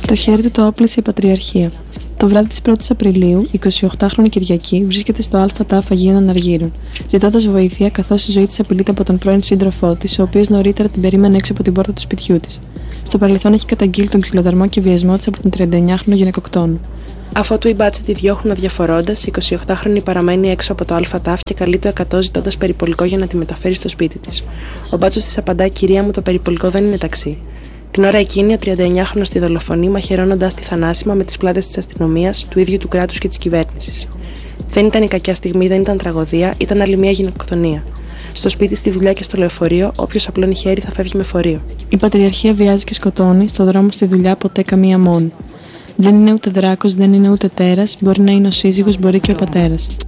Το χέρι του το όπλησε η Πατριαρχία. Το βράδυ της 1ης Απριλίου, η 28χρονη Κυριακή βρίσκεται στο ΑΤΑΦ Αγίων Αναργύρων, ζητώντας βοήθεια καθώς η ζωή της απειλείται από τον πρώην σύντροφό της, ο οποίος νωρίτερα την περίμενε έξω από την πόρτα του σπιτιού της. Στο παρελθόν έχει καταγγείλει τον ξυλοδαρμό και βιασμό της από τον 39χρονο γυναικοκτόνο. Αφότου οι μπάτσοι τη διώχνουν αδιαφορώντας, η 28χρονη παραμένει έξω από το ΑΤΑΦ και καλεί το 100 ζητώντας περιπολικό για να τη μεταφέρει στο σπίτι της. Ο μπάτσος της απαντά: «Κυρία μου, το περιπολικό δεν είναι ταξί». Την ώρα εκείνη, ο 39χρονος τη δολοφονεί, μαχαιρώνοντας τη θανάσιμα με τις πλάτες της αστυνομίας, του ίδιου του κράτους και της κυβέρνησης. Δεν ήταν η κακιά στιγμή, δεν ήταν τραγωδία, ήταν άλλη μια γυναικοκτονία. Στο σπίτι, στη δουλειά και στο λεωφορείο, όποιος απλώνει χέρι θα φεύγει με φορείο. Η Πατριαρχία βιάζει και σκοτώνει, στο δρόμο στη δουλειά ποτέ καμία μόνη. Δεν είναι ούτε δράκος, δεν είναι ούτε τέρας, μπορεί να είναι ο σύζυγος, μπορεί και ο πατέρας.